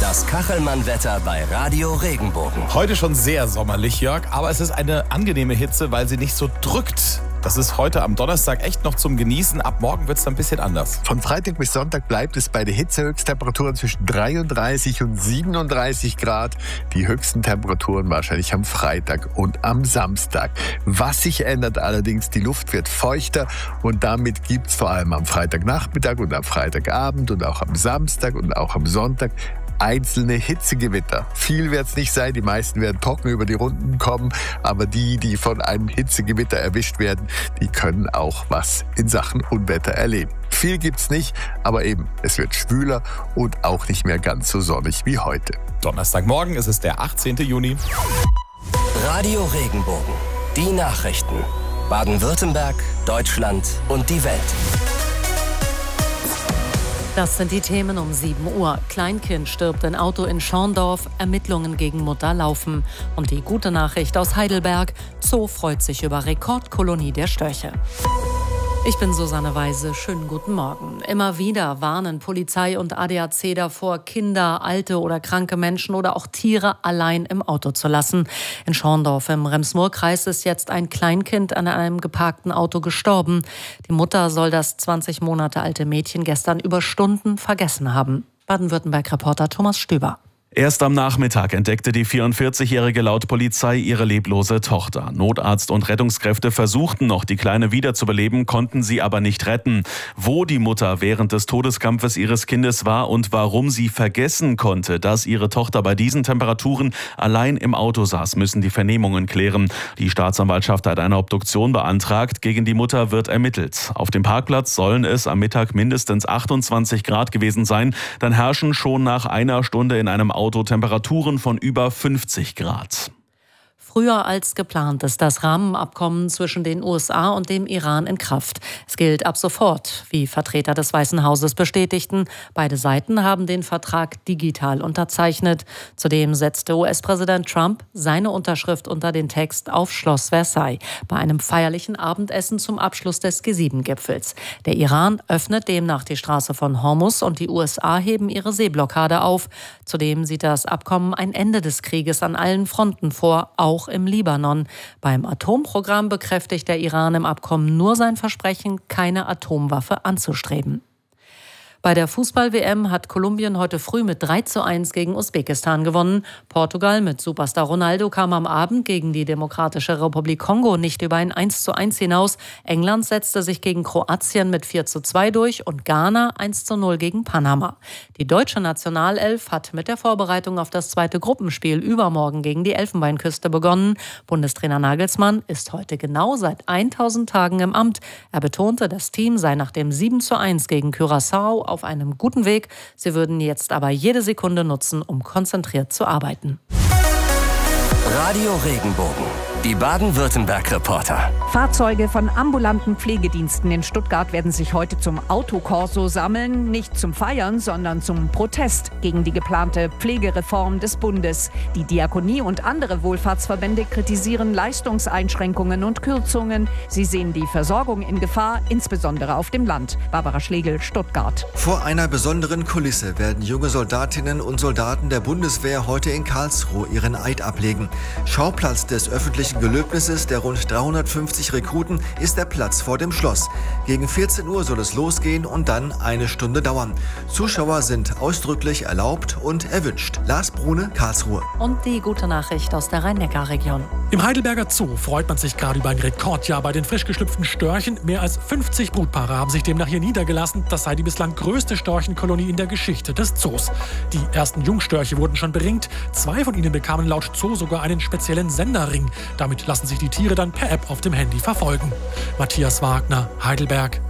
Das Kachelmann-Wetter bei Radio Regenbogen. Heute schon sehr sommerlich, Jörg, aber es ist eine angenehme Hitze, weil sie nicht so drückt. Das ist heute am Donnerstag echt noch zum Genießen. Ab morgen wird es dann ein bisschen anders. Von Freitag bis Sonntag bleibt es bei den Hitzehöchsttemperaturen zwischen 33 und 37 Grad. Die höchsten Temperaturen wahrscheinlich am Freitag und am Samstag. Was sich ändert allerdings, die Luft wird feuchter und damit gibt es vor allem am Freitagnachmittag und am Freitagabend und auch am Samstag und auch am Sonntag einzelne Hitzegewitter. Viel wird es nicht sein, die meisten werden trocken über die Runden kommen, aber die von einem Hitzegewitter erwischt werden, die können auch was in Sachen Unwetter erleben. Viel gibt's nicht, aber eben, es wird schwüler und auch nicht mehr ganz so sonnig wie heute. Donnerstagmorgen ist es der 18. Juni. Radio Regenbogen. Die Nachrichten. Baden-Württemberg, Deutschland und die Welt. Das sind die Themen um 7 Uhr. Kleinkind stirbt in Auto in Schorndorf, Ermittlungen gegen Mutter laufen. Und die gute Nachricht aus Heidelberg, Zoo freut sich über Rekordkolonie der Störche. Ich bin Susanne Weise, schönen guten Morgen. Immer wieder warnen Polizei und ADAC davor, Kinder, alte oder kranke Menschen oder auch Tiere allein im Auto zu lassen. In Schorndorf im Rems-Murr-Kreis ist jetzt ein Kleinkind an einem geparkten Auto gestorben. Die Mutter soll das 20 Monate alte Mädchen gestern über Stunden vergessen haben. Baden-Württemberg-Reporter Thomas Stüber. Erst am Nachmittag entdeckte die 44-Jährige laut Polizei ihre leblose Tochter. Notarzt und Rettungskräfte versuchten noch, die Kleine wiederzubeleben, konnten sie aber nicht retten. Wo die Mutter während des Todeskampfes ihres Kindes war und warum sie vergessen konnte, dass ihre Tochter bei diesen Temperaturen allein im Auto saß, müssen die Vernehmungen klären. Die Staatsanwaltschaft hat eine Obduktion beantragt. Gegen die Mutter wird ermittelt. Auf dem Parkplatz sollen es am Mittag mindestens 28 Grad gewesen sein. Dann herrschen schon nach einer Stunde in einem Auto Temperaturen von über 50 Grad. Früher als geplant ist das Rahmenabkommen zwischen den USA und dem Iran in Kraft. Es gilt ab sofort, wie Vertreter des Weißen Hauses bestätigten. Beide Seiten haben den Vertrag digital unterzeichnet. Zudem setzte US-Präsident Trump seine Unterschrift unter den Text auf Schloss Versailles bei einem feierlichen Abendessen zum Abschluss des G7-Gipfels. Der Iran öffnet demnach die Straße von Hormuz und die USA heben ihre Seeblockade auf. Zudem sieht das Abkommen ein Ende des Krieges an allen Fronten vor, auch im Libanon. Beim Atomprogramm bekräftigt der Iran im Abkommen nur sein Versprechen, keine Atomwaffe anzustreben. Bei der Fußball-WM hat Kolumbien heute früh mit 3:1 gegen Usbekistan gewonnen. Portugal mit Superstar Ronaldo kam am Abend gegen die Demokratische Republik Kongo nicht über ein 1:1 hinaus. England setzte sich gegen Kroatien mit 4:2 durch und Ghana 1:0 gegen Panama. Die deutsche Nationalelf hat mit der Vorbereitung auf das zweite Gruppenspiel übermorgen gegen die Elfenbeinküste begonnen. Bundestrainer Nagelsmann ist heute genau seit 1000 Tagen im Amt. Er betonte, das Team sei nach dem 7:1 gegen Curaçao auf einem guten Weg. Sie würden jetzt aber jede Sekunde nutzen, um konzentriert zu arbeiten. Radio Regenbogen. Die Baden-Württemberg-Reporter. Fahrzeuge von ambulanten Pflegediensten in Stuttgart werden sich heute zum Autokorso sammeln. Nicht zum Feiern, sondern zum Protest gegen die geplante Pflegereform des Bundes. Die Diakonie und andere Wohlfahrtsverbände kritisieren Leistungseinschränkungen und Kürzungen. Sie sehen die Versorgung in Gefahr, insbesondere auf dem Land. Barbara Schlegel, Stuttgart. Vor einer besonderen Kulisse werden junge Soldatinnen und Soldaten der Bundeswehr heute in Karlsruhe ihren Eid ablegen. Schauplatz des öffentlichen Gelöbnisses der rund 350 Rekruten ist der Platz vor dem Schloss. Gegen 14 Uhr soll es losgehen und dann eine Stunde dauern. Zuschauer sind ausdrücklich erlaubt und erwünscht. Lars Brune, Karlsruhe. Und die gute Nachricht aus der Rhein-Neckar-Region. Im Heidelberger Zoo freut man sich gerade über ein Rekordjahr bei den frisch geschlüpften Störchen. Mehr als 50 Brutpaare haben sich demnach hier niedergelassen. Das sei die bislang größte Storchenkolonie in der Geschichte des Zoos. Die ersten Jungstörche wurden schon beringt. 2 von ihnen bekamen laut Zoo sogar einen speziellen Senderring. Damit lassen sich die Tiere dann per App auf dem Handy verfolgen. Matthias Wagner, Heidelberg.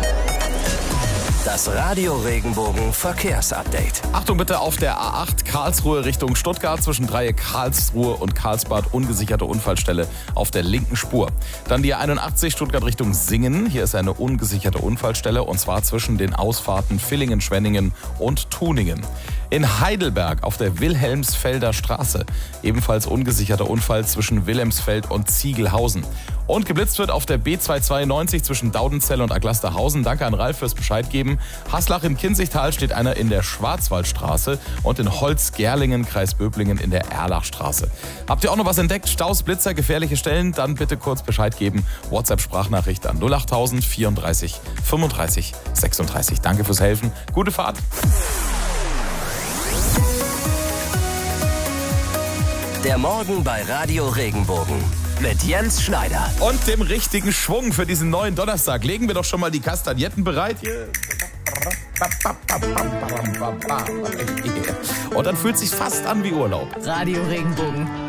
Das Radio Regenbogen Verkehrsupdate. Achtung bitte auf der A8 Karlsruhe Richtung Stuttgart zwischen Dreieck Karlsruhe und Karlsbad ungesicherte Unfallstelle auf der linken Spur. Dann die A81 Stuttgart Richtung Singen. Hier ist eine ungesicherte Unfallstelle und zwar zwischen den Ausfahrten Villingen, Schwenningen und Tuningen. In Heidelberg auf der Wilhelmsfelder Straße ebenfalls ungesicherter Unfall zwischen Wilhelmsfeld und Ziegelhausen. Und geblitzt wird auf der B292 zwischen Daudenzell und Aglasterhausen. Danke an Ralf fürs Bescheid geben. Haslach im Kinzigtal steht einer in der Schwarzwaldstraße und in Holzgerlingen, Kreis Böblingen in der Erlachstraße. Habt ihr auch noch was entdeckt? Staus, Blitzer, gefährliche Stellen? Dann bitte kurz Bescheid geben. WhatsApp-Sprachnachricht an 08000 34 35 36. Danke fürs Helfen. Gute Fahrt. Der Morgen bei Radio Regenbogen mit Jens Schneider. Und dem richtigen Schwung für diesen neuen Donnerstag. Legen wir doch schon mal die Kastagnetten bereit. Hier. Und dann fühlt es sich fast an wie Urlaub. Radio Regenbogen.